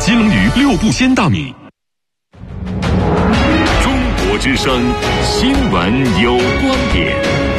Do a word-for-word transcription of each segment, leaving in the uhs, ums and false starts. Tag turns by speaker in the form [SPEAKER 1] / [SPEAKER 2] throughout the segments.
[SPEAKER 1] 西冷雨六步鲜大米。中国之声新闻有观点，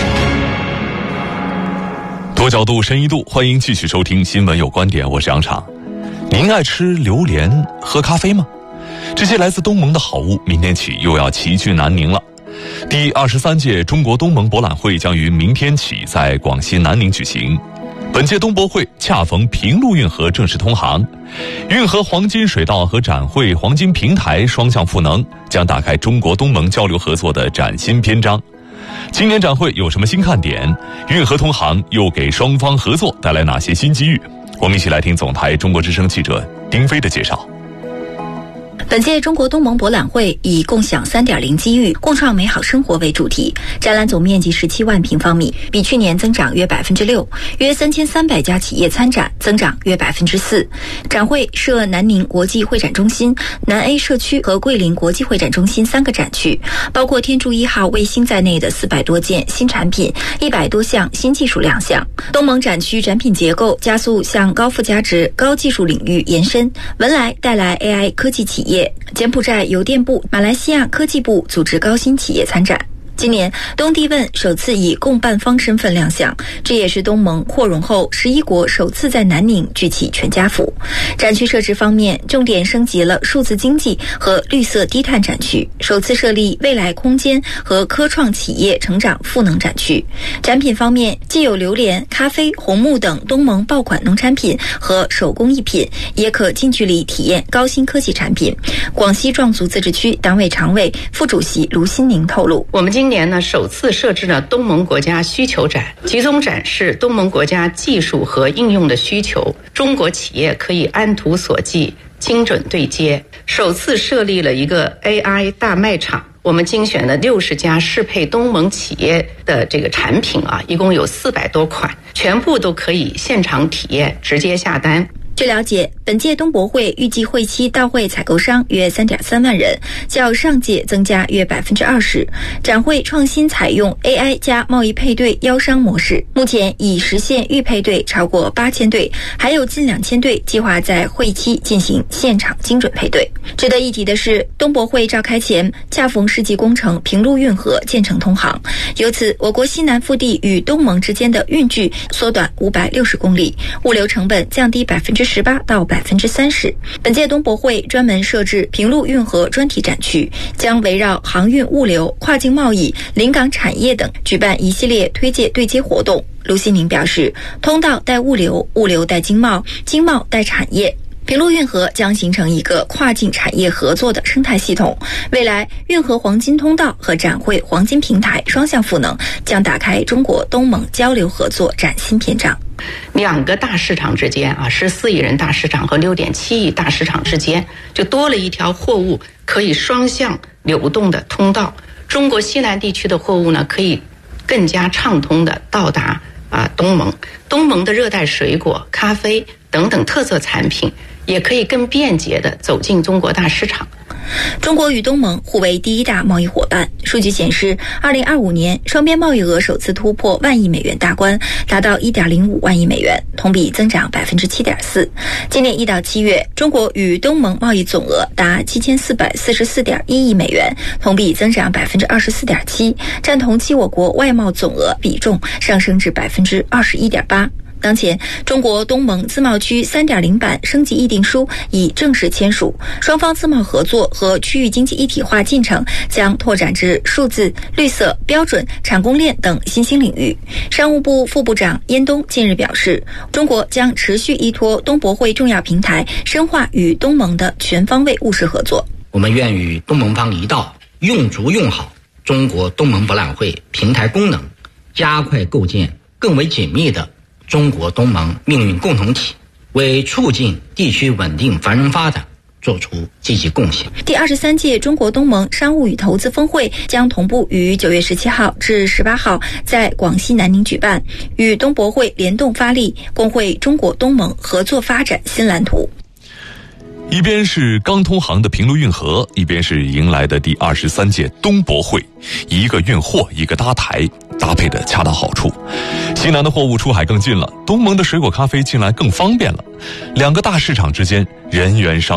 [SPEAKER 1] 多角度深一度，欢迎继续收听新闻有观点，我是杨昶。您爱吃榴莲喝咖啡吗？这些来自东盟的好物明天起又要齐聚南宁了。第二十三届中国东盟博览会将于明天起在广西南宁举行。本届东博会恰逢平陆运河正式通航，运河黄金水道和展会黄金平台双向赋能，将打开中国东盟交流合作的崭新篇章。今年展会有什么新看点？运河通航又给双方合作带来哪些新机遇？我们一起来听总台中国之声记者丁飞的介绍。
[SPEAKER 2] 本届中国东盟博览会以共享 三点零 机遇，共创美好生活为主题，展览总面积十七万平方米，比去年增长约 百分之六， 约三千三百家企业参展，增长约 百分之四。 展会设南宁国际会展中心、南 A 社区和桂林国际会展中心三个展区，包括天柱一号卫星在内的四百多件新产品，一百多项新技术亮相。东盟展区展品结构加速向高附加值、高技术领域延伸，文莱带来 A I 科技企业，柬埔寨邮电部、马来西亚科技部组织高新企业参展。今年东帝汶首次以共办方身份亮相，这也是东盟扩容后十一国首次在南宁举起全家福。展区设置方面，重点升级了数字经济和绿色低碳展区，首次设立未来空间和科创企业成长赋能展区。展品方面，既有榴莲、咖啡、红木等东盟爆款农产品和手工艺品，也可近距离体验高新科技产品。广西壮族自治区党委常委、副主席卢新宁透露，
[SPEAKER 3] 我们今年呢首次设置了东盟国家需求展，集中展示东盟国家技术和应用的需求，中国企业可以按图索骥，精准对接。首次设立了一个 A I 大卖场，我们精选了六十家适配东盟企业的这个产品啊，一共有四百多款，全部都可以现场体验，直接下单。
[SPEAKER 2] 据了解，本届东博会预计会期到会采购商约 三点三万人，较上届增加约 百分之二十。 展会创新采用 A I 加贸易配对邀商模式，目前已实现预配对超过八千对，还有近两千对计划在会期进行现场精准配对。值得一提的是，东博会召开前恰逢世纪工程平陆运河建成通航，由此我国西南腹地与东盟之间的运距缩短五百六十公里，物流成本降低 百分之十八到百分之三十。本届东博会专门设置平陆运河专题展区，将围绕航运物流、跨境贸易、临港产业等举办一系列推介对接活动。卢新宁表示，通道带物流，物流带经贸，经贸带产业，平陆运河将形成一个跨境产业合作的生态系统。未来运河黄金通道和展会黄金平台双向赋能，将打开中国东盟交流合作崭新篇章。
[SPEAKER 3] 两个大市场之间啊，十四亿人大市场和六点七亿大市场之间，就多了一条货物可以双向流动的通道。中国西南地区的货物呢，可以更加畅通的到达啊东盟。东盟的热带水果、咖啡等等特色产品，也可以更便捷地走进中国大市场。
[SPEAKER 2] 中国与东盟互为第一大贸易伙伴。数据显示，二零二五年双边贸易额首次突破万亿美元大关，达到 一点零五万亿美元，同比增长 百分之七点四。 今年一到七月，中国与东盟贸易总额达七千四百四十四点一亿美元，同比增长 百分之二十四点七， 占同期我国外贸总额比重上升至 百分之二十一点八。当前，中国东盟自贸区 三点零 版升级议定书已正式签署，双方自贸合作和区域经济一体化进程将拓展至数字、绿色、标准、产供链等新兴领域。商务部副部长燕东近日表示，中国将持续依托东博会重要平台，深化与东盟的全方位务实合作。
[SPEAKER 4] 我们愿与东盟方一道，用足用好中国东盟博览会平台功能，加快构建更为紧密的中国东盟命运共同体，为促进地区稳定繁荣发展做出积极贡献。
[SPEAKER 2] 第二十三届中国东盟商务与投资峰会将同步于九月十七号至十八号在广西南宁举办，与东博会联动发力，共绘中国东盟合作发展新蓝图。
[SPEAKER 1] 一边是刚通航的平陆运河，一边是迎来的第二十三届东博会，一个运货，一个搭台，搭配的恰到好处。西南的货物出海更近了，东盟的水果咖啡进来更方便了。两个大市场之间人员商